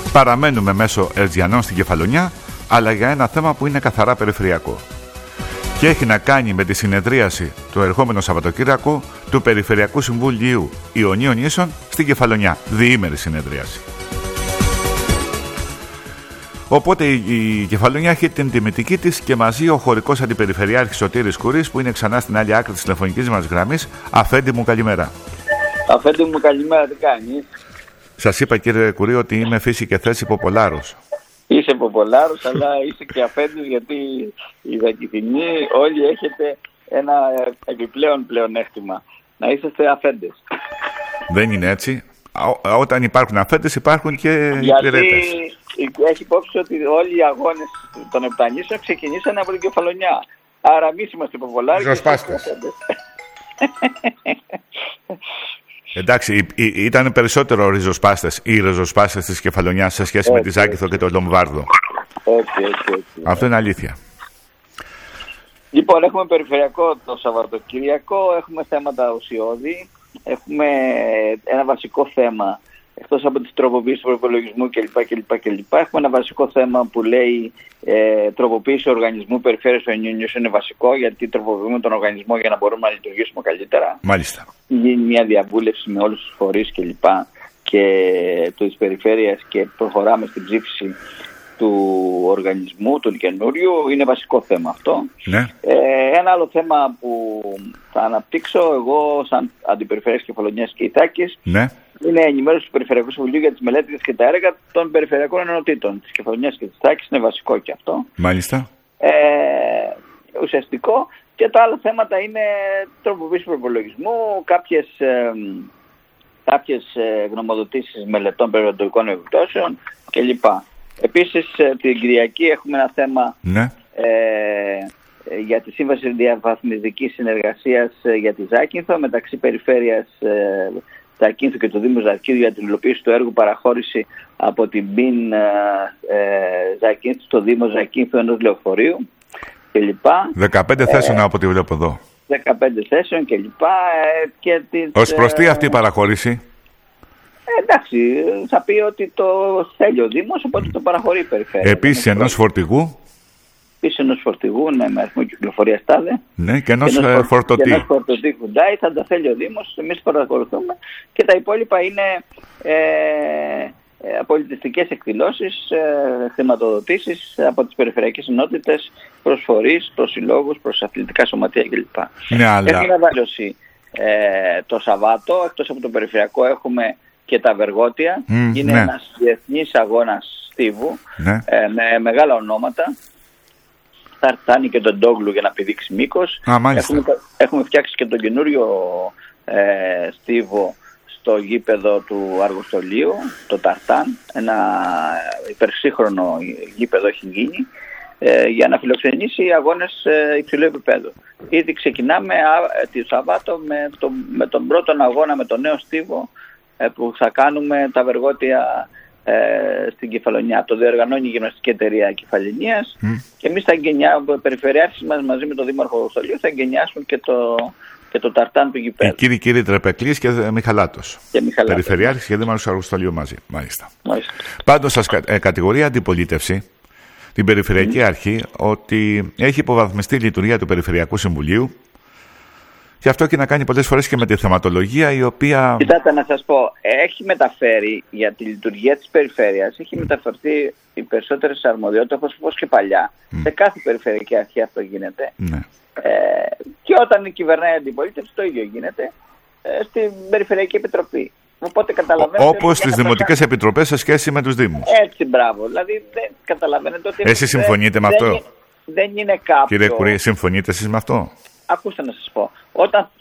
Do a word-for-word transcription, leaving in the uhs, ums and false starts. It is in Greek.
παραμένουμε μέσω Ερτζιανών στην Κεφαλονιά, αλλά για ένα θέμα που είναι καθαρά περιφερειακό. Και έχει να κάνει με τη συνεδρίαση το ερχόμενο Σαββατοκύριακο του Περιφερειακού Συμβουλίου Ιωνίων Νήσων στην Κεφαλονιά. Διήμερη συνεδρίαση. Οπότε η Κεφαλονιά έχει την τιμητική της και μαζί ο χωρικός αντιπεριφερειάρχης Σωτήρης Κούρης, που είναι ξανά στην άλλη άκρη της τηλεφωνικής μας γραμμής. Αφέντη μου, καλημέρα. Αφέντη μου, καλημέρα, τι κάνεις? Σας είπα, κύριε Κουρί, ότι είμαι φύση και θέση Ποπολάρος. Είσαι Ποπολάρος, αλλά είσαι και αφέντης, γιατί οι Δακηθινοί όλοι έχετε ένα επιπλέον πλεονέκτημα. Να είσαστε αφέντες. Δεν είναι έτσι. Ό, όταν υπάρχουν αφέντες υπάρχουν και γιατί υπηρέτες. Έχει υπόψη ότι όλοι οι αγώνες των Επτανήσεων ξεκινήσαν από την Κεφαλονιά. Άρα εμείς είμαστε Ποπολάροι. Ριζοσπάστες. Εντάξει, ήταν περισσότερο ριζοσπάστες ή ριζοσπάστες της Κεφαλονιάς σε σχέση έτσι, με τη Ζάκηθο έτσι. Και τον Λομβάρδο. Έτσι, έτσι, έτσι. Αυτό είναι αλήθεια. Λοιπόν, έχουμε περιφερειακό το Σαββατοκύριακο, έχουμε θέματα ουσιώδη, έχουμε ένα βασικό θέμα, εκτός από τις τροποποίησεις του προϋπολογισμού κλπ, κλπ, κλπ. Έχουμε ένα βασικό θέμα που λέει ε, τροποποίηση οργανισμού περιφέρειας του Ιωνίων Νήσων. Είναι βασικό, γιατί τροποποιούμε τον οργανισμό για να μπορούμε να λειτουργήσουμε καλύτερα. Μάλιστα. Γίνει μια διαβούλευση με όλους τους φορείς κλπ. Και της περιφέρειας και προχωράμε στην ψήφιση του οργανισμού, του καινούριου. Είναι βασικό θέμα αυτό. Ναι. Ε, ένα άλλο θέμα που θα αναπτύξω εγώ σαν Αντιπεριφερειάρχης Κεφαλονιάς και Ιθάκης, ναι, είναι ενημέρωση του Περιφερειακού Συμβουλίου για τις μελέτες και τα έργα των περιφερειακών ενωτήτων της Κεφαλονιάς και της Ιθάκης. Είναι βασικό και αυτό. Μάλιστα. Ε, ουσιαστικό. Και τα άλλα θέματα είναι τροποποίηση προπολογισμού, κάποιες, ε, κάποιες ε, γνωμοδοτήσεις μελετών περιβαλλοντικών επιπτώσεων κλπ. Επίσης την Κυριακή έχουμε ένα θέμα, ναι, ε, για τη Σύμβαση Διαβαθμιστικής Συνεργασίας για τη Ζάκυνθο μεταξύ Περιφέρειας ε, Ζακύνθου και του Δήμου Ζακύνθου για την υλοποίηση του έργου παραχώρηση από την ΠΙΝ ε, Ζακύνθου στο Δήμο Ζακύνθου ενός λεωφορείου κλπ. δεκαπέντε θέσεων ε, από ό,τι βλέπω εδώ. δεκαπέντε θέσεων κλπ. Ε, και τις, ως προς τι αυτή η παραχώρηση? Ε, εντάξει, θα πει ότι το θέλει ο Δήμος, οπότε το παραχωρεί η Περιφέρεια. Επίσης ενός φορτηγού. Επίσης ενός φορτηγού, ναι, με αριθμό κυκλοφορίας τάδε. Ναι, και ενός φορ... φορτωτή. Και ενός φορτωτή Hyundai, θα τα θέλει ο Δήμος, εμείς παρακολουθούμε. Και τα υπόλοιπα είναι ε, ε, πολιτιστικές εκδηλώσεις, ε, χρηματοδοτήσεις από τις περιφερειακές ενότητες, προς φορείς, προς συλλόγους, προς αθλητικά σωματεία κλπ. Ναι, αλλά... Έχει αναβάλλωση ε, το Σαββάτο, εκτός από το περιφερειακό έχουμε και τα Βεργότια. Mm, είναι ναι. ένας διεθνής αγώνας στίβου, ναι, ε, με μεγάλα ονόματα. Θα φτάνει και τον Ντόγλου για να πηδήξει μήκος. Έχουμε, έχουμε φτιάξει και τον καινούριο ε, στίβο στο γήπεδο του Αργοστολίου, το Ταρτάν. Ένα υπερσύγχρονο γήπεδο έχει γίνει ε, για να φιλοξενήσει αγώνες ε, υψηλού επίπεδου. Ήδη ξεκινάμε τη Σαββάτο με, το, με τον πρώτο αγώνα, με τον νέο στίβο που θα κάνουμε τα Βεργότια ε, στην Κεφαλονιά. Το διοργανώνει η Γυμναστική Εταιρεία Κεφαλονίας mm. και εμείς θα εγκαινιάσουμε, ο Περιφερειάρχης μας μαζί με τον Δήμαρχο Αργοστολίου θα εγκαινιάσουν και το, και το ταρτάν του γηπέδου. Κύριοι κύριοι Τρεπεκλής και Μιχαλάτος. Και Μιχαλάτος. Περιφερειάρχης και Δήμαρχος Αργοστολίου μαζί. Μάλιστα. Μάλιστα. Πάντως σας ε, κατηγορεί αντιπολίτευση την Περιφερειακή mm. Αρχή ότι έχει υποβαθμιστεί η λειτουργία του Περιφερειακού Συμβουλίου. Και αυτό έχει να κάνει πολλές φορές και με τη θεματολογία, η οποία... Κοιτάτε να σας πω, έχει μεταφέρει για τη λειτουργία της περιφέρειας, έχει μεταφερθεί οι περισσότερες αρμοδιότητες, όπως, όπως και παλιά. Mm. Σε κάθε περιφερειακή αρχή αυτό γίνεται. Mm. Ε, και όταν κυβερνάει η αντιπολίτευση, το ίδιο γίνεται ε, στην Περιφερειακή Επιτροπή. Οπότε καταλαβαίνετε... Όπως στις δημοτικές επιτροπές σε σχέση με τους Δήμους. Έτσι, μπράβο. Δηλαδή, δεν καταλαβαίνετε ότι... Εσείς συμφωνείτε με αυτό? Δεν, δεν είναι κάποιο... Κύριε Κουρί, συμφωνείτε εσείς με αυτό? Ακούστε να σας πω. Όταν